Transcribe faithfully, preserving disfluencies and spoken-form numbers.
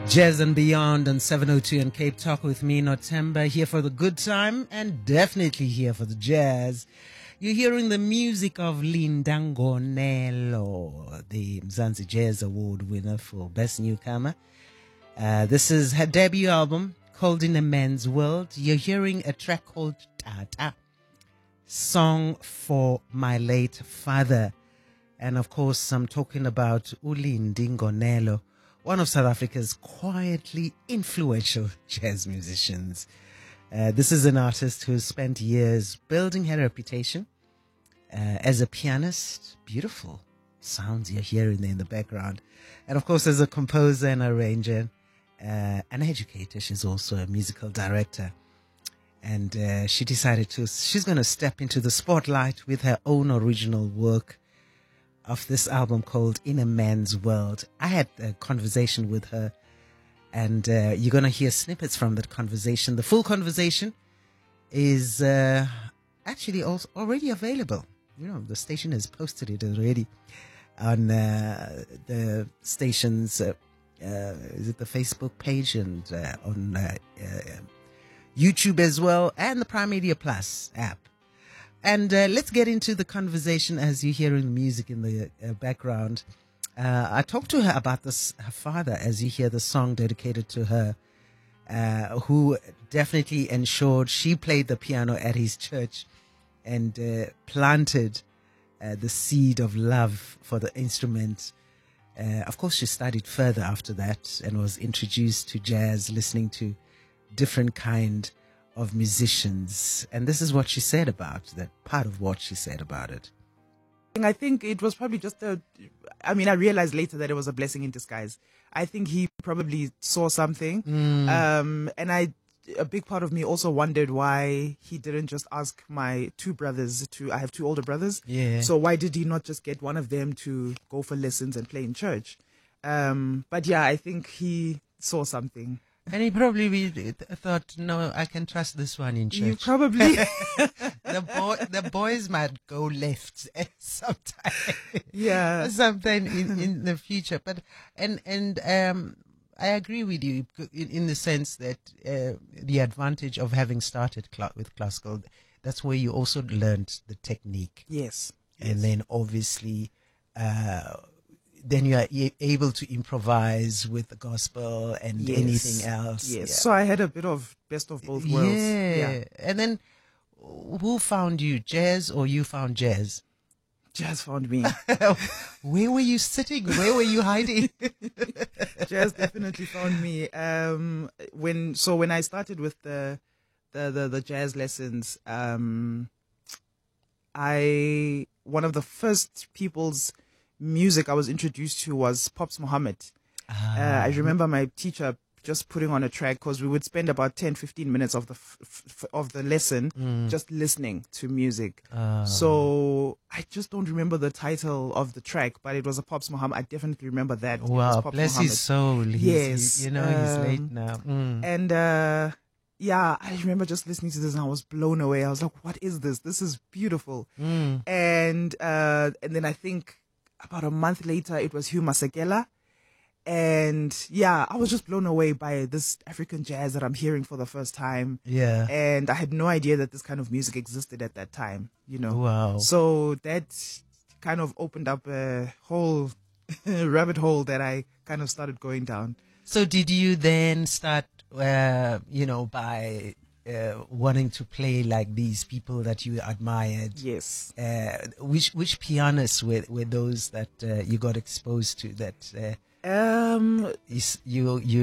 Jazz and Beyond on seven oh two in Cape Talk with me, Notemba, here for the good time and definitely here for the jazz. You're hearing the music of Linda Ngonelo, the Mzansi Jazz Award winner for Best Newcomer. Uh, this is her debut album called In a Man's World. You're hearing a track called Tata, Song for My Late Father. And of course, I'm talking about Ulindi Ngonelo, one of South Africa's quietly influential jazz musicians. Uh, this is an artist who spent years building her reputation uh, as a pianist. Beautiful sounds you're hearing there in the background. And of course, as a composer and arranger, uh, an educator. She's also a musical director. And uh, she decided to, she's going to step into the spotlight with her own original work of this album called In a Man's World. I had a conversation with her, and uh, you're going to hear snippets from that conversation. The full conversation is uh, actually also already available. You know, the station has posted it already on uh, the station's, uh, uh, is it the Facebook page and uh, on uh, uh, YouTube as well, and the Prime Media Plus app. And uh, let's get into the conversation as you're hearing the music in the uh, background. Uh, I talked to her about this, her father, as you hear the song dedicated to her, uh, who definitely ensured she played the piano at his church and uh, planted uh, the seed of love for the instrument. Uh, of course, she studied further after that and was introduced to jazz, listening to different kind of musicians, and this is what she said about that, part of what she said about it. I think it was probably just a, I mean, I realized later that it was a blessing in disguise. I think he probably saw something. Mm. Um, and I, a big part of me also wondered why he didn't just ask my two brothers to, I have two older brothers. Yeah. So why did he not just get one of them to go for lessons and play in church? Um, but yeah, I think he saw something. And he probably be, thought, no, I can trust this one in church. You probably. the, boy, the boys might go left sometime. Yeah. Sometime in, in the future. But, and, and, um, I agree with you in, in the sense that, uh, the advantage of having started cl- with classical, that's where you also learned the technique. Yes. And yes. then obviously, uh, then you are e- able to improvise with the gospel and yes. anything else. Yes. Yeah. So I had a bit of best of both worlds. Yeah. yeah. And then who found you, jazz, or you found jazz? Jazz found me. Where were you sitting? Where were you hiding? Jazz definitely found me. Um, when so when I started with the the the, the jazz lessons, um, I one of the first people's music I was introduced to was Pops Muhammad. Ah. Uh, I remember my teacher just putting on a track because we would spend about ten, fifteen minutes of the f- f- of the lesson mm. just listening to music. Ah. So I just don't remember the title of the track, but it was a Pops Muhammad. I definitely remember that. Wow, bless Muhammad. His soul. He's, yes. He, you know, um, he's late now. Mm. And uh, yeah, I remember just listening to this and I was blown away. I was like, what is this? This is beautiful. Mm. And uh, and then I think about a month later, it was Hugh Masekela. And yeah, I was just blown away by this African jazz that I'm hearing for the first time. Yeah. And I had no idea that this kind of music existed at that time, you know. Wow. So that kind of opened up a whole rabbit hole that I kind of started going down. So did you then start, uh, you know, by Uh, wanting to play like these people that you admired? Yes. Uh, which which pianists were, were those that uh, you got exposed to that uh, um is, you you